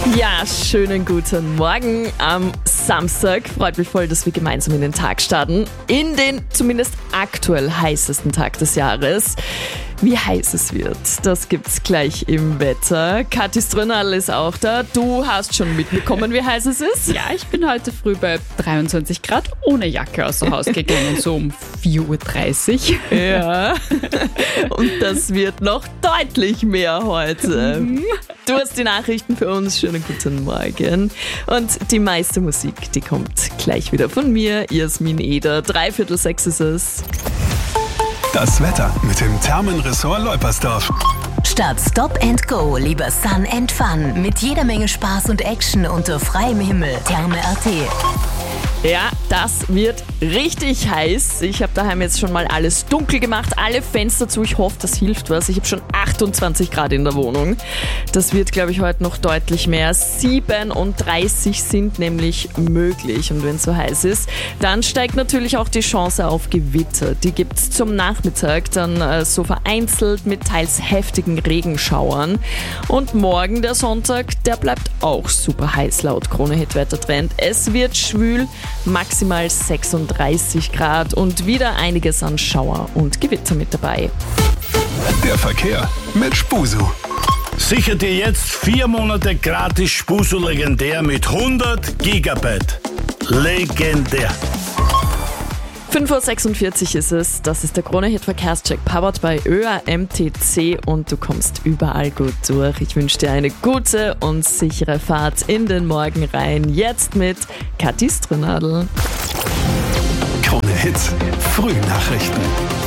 Ja, schönen guten Morgen am Samstag. Freut mich voll, dass wir gemeinsam in den Tag starten. In den zumindest aktuell heißesten Tag des Jahres. Wie heiß es wird, das gibt's gleich im Wetter. Kathi Strönadl ist auch da. Du hast schon mitbekommen, wie heiß es ist? Ja, ich bin heute früh bei 23 Grad ohne Jacke aus dem Haus gegangen, so um 4.30 Uhr. Ja, und das wird noch deutlich mehr heute. Du hast die Nachrichten für uns. Schönen guten Morgen. Und die meiste Musik, die kommt gleich wieder von mir, Jasmin Eder. 5:45 ist es. Das Wetter mit dem Thermenressort Leupersdorf. Statt Stop and Go lieber Sun and Fun. Mit jeder Menge Spaß und Action unter freiem Himmel. Therme.at. Ja, das wird richtig heiß. Ich habe daheim jetzt schon mal alles dunkel gemacht, alle Fenster zu. Ich hoffe, das hilft was. Ich habe schon 28 Grad in der Wohnung. Das wird, glaube ich, heute noch deutlich mehr. 37 sind nämlich möglich. Und wenn es so heiß ist, dann steigt natürlich auch die Chance auf Gewitter. Die gibt es zum Nachmittag dann so vereinzelt mit teils heftigen Regenschauern. Und morgen, der Sonntag, der bleibt auch super heiß laut Krone-Hit-Wettertrend. Es wird schwül, maximal 36 Grad und wieder einiges an Schauer und Gewitter mit dabei. Der Verkehr mit Spusu. Sicher dir jetzt 4 Monate gratis Spusu legendär mit 100 Gigabyte. Legendär. 5:46 Uhr ist es. Das ist der Krone-Hit-Verkehrscheck, powered by ÖAMTC und du kommst überall gut durch. Ich wünsche dir eine gute und sichere Fahrt in den Morgen rein. Jetzt mit Kathi Strönadl. Krone-Hit Frühnachrichten.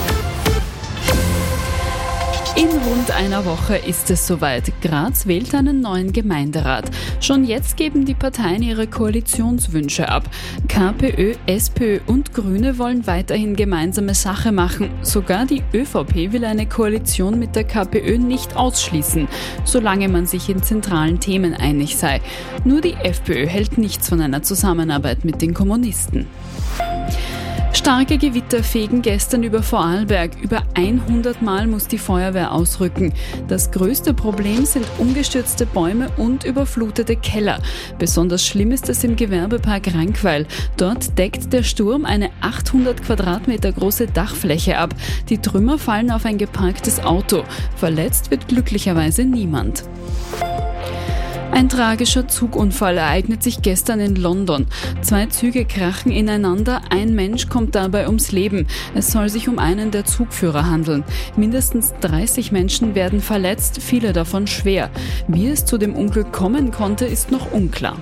In rund einer Woche ist es soweit. Graz wählt einen neuen Gemeinderat. Schon jetzt geben die Parteien ihre Koalitionswünsche ab. KPÖ, SPÖ und Grüne wollen weiterhin gemeinsame Sache machen. Sogar die ÖVP will eine Koalition mit der KPÖ nicht ausschließen, solange man sich in zentralen Themen einig sei. Nur die FPÖ hält nichts von einer Zusammenarbeit mit den Kommunisten. Starke Gewitter fegen gestern über Vorarlberg. Über 100 Mal muss die Feuerwehr ausrücken. Das größte Problem sind umgestürzte Bäume und überflutete Keller. Besonders schlimm ist es im Gewerbepark Rankweil. Dort deckt der Sturm eine 800 Quadratmeter große Dachfläche ab. Die Trümmer fallen auf ein geparktes Auto. Verletzt wird glücklicherweise niemand. Ein tragischer Zugunfall ereignet sich gestern in London. 2 Züge krachen ineinander, ein Mensch kommt dabei ums Leben. Es soll sich um einen der Zugführer handeln. Mindestens 30 Menschen werden verletzt, viele davon schwer. Wie es zu dem Unglück kommen konnte, ist noch unklar.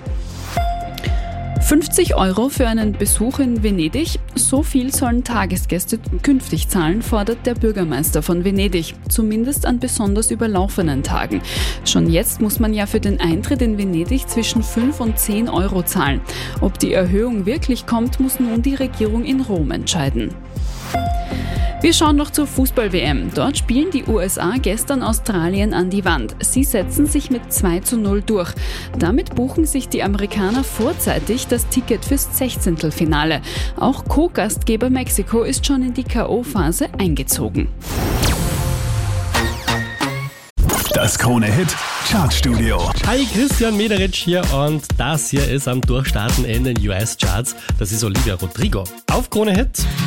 50 € für einen Besuch in Venedig? So viel sollen Tagesgäste künftig zahlen, fordert der Bürgermeister von Venedig. Zumindest an besonders überlaufenen Tagen. Schon jetzt muss man ja für den Eintritt in Venedig zwischen 5 und 10 € zahlen. Ob die Erhöhung wirklich kommt, muss nun die Regierung in Rom entscheiden. Wir schauen noch zur Fußball-WM. Dort spielen die USA gestern Australien an die Wand. Sie setzen sich mit 2:0 durch. Damit buchen sich die Amerikaner vorzeitig das Ticket fürs 16. Auch Co-Gastgeber Mexiko ist schon in die K.O.-Phase eingezogen. Das Krone-Hit Chartstudio. Hi, Christian Mederitsch hier und das hier ist am Durchstarten in den US-Charts. Das ist Olivia Rodrigo. Auf Krone Hit.